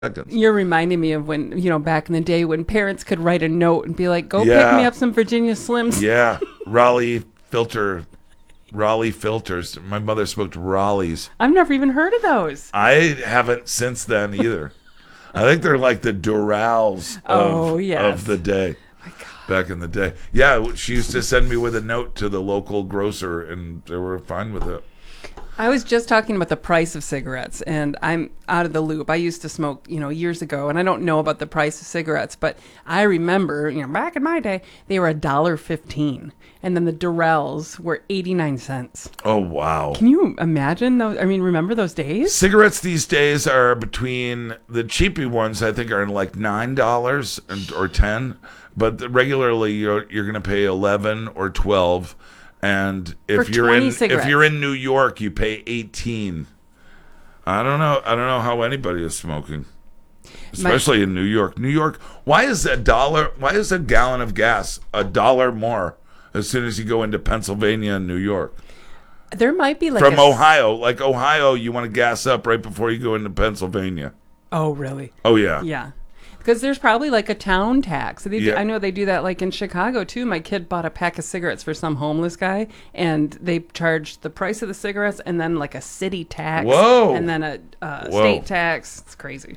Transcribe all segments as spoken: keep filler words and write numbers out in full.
seconds. You're reminding me of when, you know, back in the day when parents could write a note and be like, go Yeah. pick me up some Virginia Slims. Yeah, Raleigh filter, Raleigh filters. My mother smoked Raleighs. I've never even heard of those. I haven't since then either. I think they're like the Durals of, Oh, yes. of the day. My God. Back in the day. Yeah, she used to send me with a note to the local grocer, and they were fine with it. I was just talking about the price of cigarettes, and I'm out of the loop. I used to smoke, you know, years ago, and I don't know about the price of cigarettes, but I remember, you know, back in my day, they were a dollar fifteen, and then the Durrells were eighty-nine cents. Oh, wow. Can you imagine those? I mean, remember those days? Cigarettes these days are between, the cheapy ones I think are like nine dollars or ten, but the, regularly you're, you're going to pay eleven or twelve. And if For you're in cigarettes. if you're in New York, you pay eighteen. I don't know. I don't know how anybody is smoking, especially My, in New York. New York. Why is a dollar? Why is a gallon of gas a dollar more as soon as you go into Pennsylvania and New York? There might be like from a, Ohio. Like Ohio, you want to gas up right before you go into Pennsylvania. Oh, really? Oh, yeah. Yeah. Because there's probably like a town tax. They do, Yeah. I know they do that like in Chicago too. My kid bought a pack of cigarettes for some homeless guy, and they charged the price of the cigarettes and then like a city tax. Whoa. And then a uh, Whoa. state tax. It's crazy.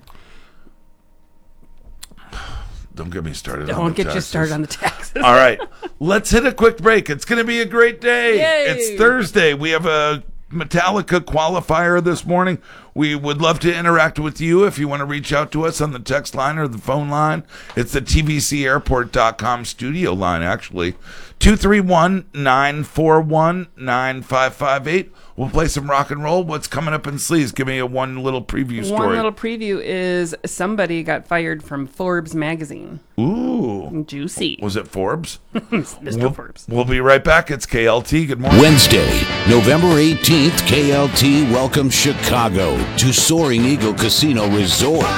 Don't get me started Don't on the get taxes. you started on the taxes. All right. Let's hit a quick break. It's going to be a great day. Yay. It's Thursday. We have a Metallica qualifier this morning. We would love to interact with you if you want to reach out to us on the text line or the phone line. It's the T V C airport dot com studio line, actually. two three one, nine four one, nine five five eight. We'll play some rock and roll. What's coming up in Sleaze? Give me a one little preview story. One little preview is somebody got fired from Forbes magazine. Ooh. Juicy. Was it Forbes? Mister We'll, Forbes. we'll be right back. It's K L T. Good morning. Wednesday, November eighteenth, K L T welcomes Chicago to Soaring Eagle Casino Resort.